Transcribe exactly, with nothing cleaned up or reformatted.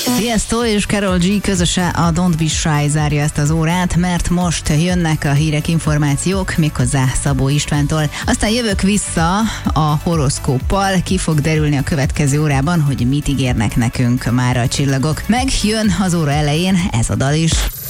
Tiesto és Karol G közöse a Don't Be Shy zárja ezt az órát, mert most jönnek a hírek, információk, méghozzá Szabó Istvántól. Aztán jövök vissza a horoszkóppal, ki fog derülni a következő órában, hogy mit ígérnek nekünk már a csillagok. Megjön az óra elején ez a dal is.